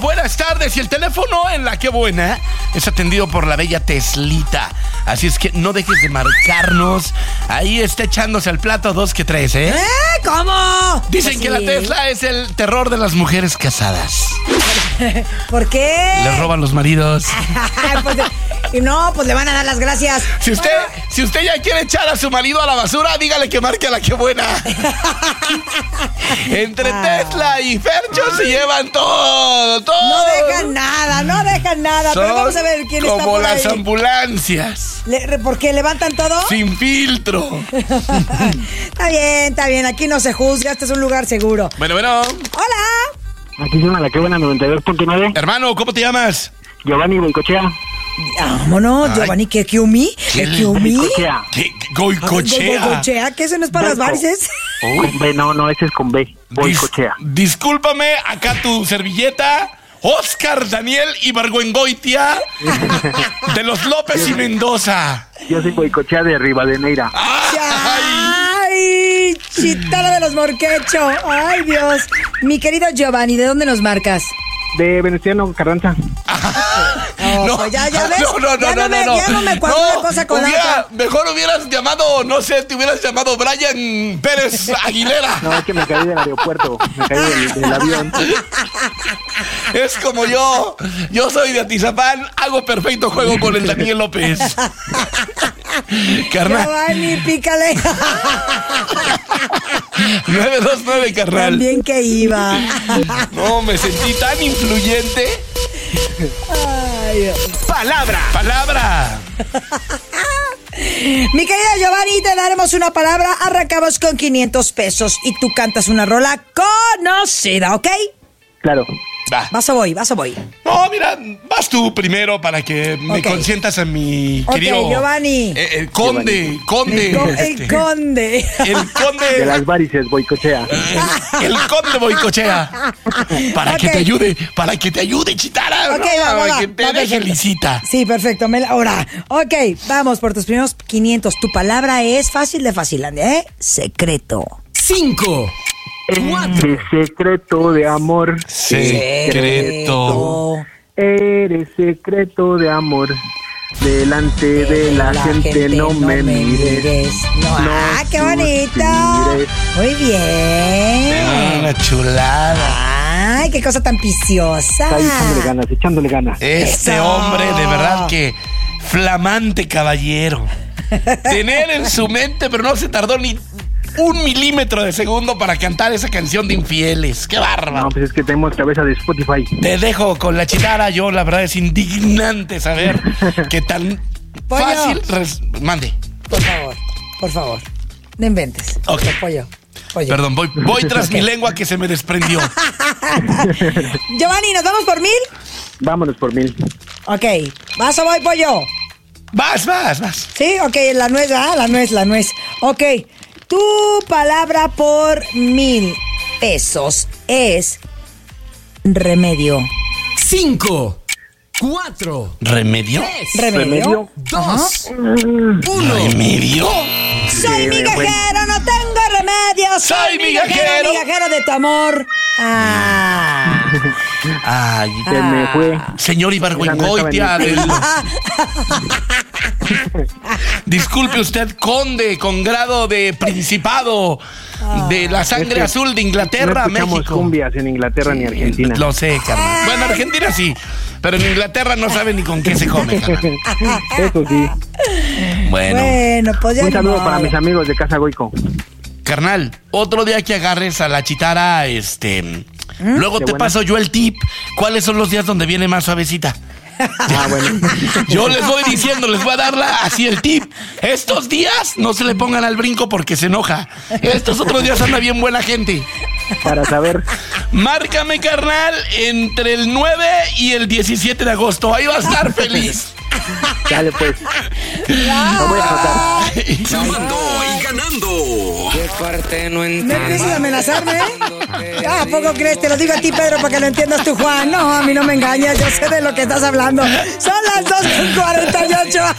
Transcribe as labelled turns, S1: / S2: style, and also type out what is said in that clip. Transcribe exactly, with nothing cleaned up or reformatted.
S1: buenas tardes. Y el teléfono en La Qué Buena es atendido por la bella Teslita. Así es que no dejes de marcarnos. Ahí está echándose al plato dos que tres, ¿eh?
S2: ¿Eh? ¿Cómo?
S1: Dicen
S2: Pues
S1: que
S2: sí.
S1: la Tesla es el terror de las mujeres casadas.
S2: ¿Por qué?
S1: Les roban los maridos.
S2: Pues, y no, pues le van a dar las gracias.
S1: Si usted, si usted ya quiere echar a su marido a la basura, dígale que marque a La Qué Buena. Entre Tesla y Fercho se llevan todo, todo.
S2: No dejan nada, no dejan nada.
S1: Son
S2: Pero vamos a ver quién está
S1: como
S2: por
S1: las
S2: ahí.
S1: ambulancias.
S2: Le- ¿Por qué levantan todo?
S1: Sin filtro.
S2: Está bien, está bien. Aquí no se juzga. Este es un lugar seguro.
S1: Bueno, bueno.
S2: Hola.
S3: Aquí suena La Qué Buena noventa y dos punto nueve.
S1: Hermano, ¿cómo te llamas?
S3: Giovanni Boicochea.
S2: Vámonos,
S1: Ay.
S2: Giovanni. ¿Qué Kiumi?
S1: ¿Qué
S2: ¿Qué
S1: le-
S2: Kiumi?
S3: Boicochea.
S1: ¿Qué? Goicochea.
S2: Goicochea, ¿que eso no es para las
S3: Boico.
S2: varices?
S3: Con B, no, no, ese es con B. Boicochea.
S1: Dis- discúlpame, acá tu servilleta. Oscar Daniel Ibargüengoitia de los López y Mendoza.
S3: Yo soy Boicochea de Rivadeneira.
S1: ¡Ay!
S2: ¡Ay! Chitara de los Morquecho. ¡Ay, Dios! Mi querido Giovanni, ¿de dónde nos marcas?
S3: De Venustiano Carranza.
S2: No, pues ya, ya ves.
S1: No, no, no,
S2: ya
S1: no,
S2: no, me,
S1: no,
S2: ya no me cuadra
S1: No,
S2: una cosa con la
S1: hubiera-
S2: otra.
S1: Mejor hubieras llamado, no sé, te hubieras llamado Brian Pérez Aguilera.
S3: No, es que me caí del aeropuerto. Me caí del, del avión.
S1: Es como yo. Yo soy de Atizapán, hago perfecto juego con el Daniel López. Carnal.
S2: Giovanni, pícale.
S1: nueve dos nueve, carnal.
S2: También que iba.
S1: No, me sentí tan influyente.
S2: Ay, Dios.
S1: Palabra. Palabra.
S2: Mi querido Giovanni, te daremos una palabra. Arrancamos con quinientos pesos y tú cantas una rola conocida, ¿ok?
S3: Claro.
S1: Va.
S2: Vas o voy, vas o voy.
S1: No, mira, vas tú primero para que me
S2: Ok.
S1: consientas a mi
S2: Ok,
S1: querido
S2: Giovanni.
S1: eh, el conde, conde.
S2: El, co- el
S1: este,
S2: conde.
S1: el conde.
S3: De las varices, Boicochea.
S1: El conde Boicochea. Para que
S2: Ok.
S1: te ayude, para que te ayude, Chitara.
S2: Ok,
S1: ¿no?
S2: va, va,
S1: Para
S2: va,
S1: que te
S2: va,
S1: deje
S2: perfecto.
S1: lisita.
S2: Sí, perfecto. Me la- ahora, ok, vamos por tus primeros quinientos. Tu palabra es fácil de Facilandia, ¿eh? Secreto.
S4: Cinco.
S3: Eres secreto de amor.
S1: Secreto.
S3: Eres secreto de amor. Delante de la, gente, no me mires.
S2: No,
S3: no
S2: ah, qué bonito.
S3: suspires.
S2: Muy bien.
S1: Una chulada.
S2: Ay, qué cosa tan piciosa.
S3: Está ahí echándole ganas, echándole ganas.
S1: Este
S2: Eso.
S1: hombre, de verdad que flamante caballero. Tener en su mente, pero no se tardó ni un milímetro de segundo para cantar esa canción de infieles. ¡Qué bárbaro!
S3: No, pues es que tenemos cabeza de Spotify.
S1: Te dejo con la Chitara. Yo, la verdad, es indignante saber que tan
S2: Pollo.
S1: fácil... res- Mande.
S2: Por favor, por favor. No inventes.
S1: Ok.
S2: Pollo. Pollo.
S1: Perdón, voy, voy tras mi lengua que se me desprendió.
S2: Giovanni, ¿nos vamos por mil?
S3: Vámonos por mil.
S2: Ok. ¿Vas o voy, pollo?
S1: Vas, vas, vas.
S2: Sí, ok, la nuez, ah, la nuez, la nuez. Ok. Tu palabra por mil pesos es remedio.
S4: Cinco. Cuatro.
S1: ¿Remedio?
S4: Tres.
S2: ¿Remedio?
S4: Dos.
S3: Mm,
S4: Uno.
S1: ¿Remedio?
S2: Soy
S3: Eh,
S2: migajero, no tengo remedio. Soy,
S1: Soy
S2: migajero,
S1: migajero.
S2: migajero de tu amor. Ah.
S1: Ay,
S3: Se me fue.
S1: señor Ibargüengoitia del... Disculpe usted, conde, con grado de principado de la sangre
S3: Es que
S1: azul de Inglaterra,
S3: no escuchamos
S1: México.
S3: cumbias en Inglaterra ni Argentina.
S1: Lo sé, carnal. Bueno, Argentina sí, pero en Inglaterra no sabe ni con qué se come, carnal.
S3: Eso sí.
S1: Bueno,
S2: Bueno, pues ya
S3: Un
S2: ni
S3: saludo
S2: modo.
S3: para mis amigos de Casa Goico.
S1: carnal, otro día que agarres a la Chitara, este... Luego
S3: Qué
S1: te
S3: buena.
S1: paso yo el tip. ¿Cuáles son los días donde viene más suavecita?
S3: Ah, bueno.
S1: Yo les voy diciendo, les voy a dar la- así el tip. Estos días no se le pongan al brinco porque se enoja. Estos otros días anda bien buena gente.
S3: Para saber.
S1: Márcame, carnal, entre el nueve y el diecisiete de agosto. Ahí va a estar feliz.
S3: Dale, pues. Lo voy a anotar.
S4: Llamando y ganando.
S5: Qué fuerte no
S2: ¿Me
S5: entiendo.
S2: empiezas a amenazarme? ¿Eh? ¿A poco crees? Te lo digo a ti, Pedro, para que lo entiendas tú, Juan. No, a mí no me engañas. Yo sé de lo que estás hablando. Son las dos con cuarenta y ocho.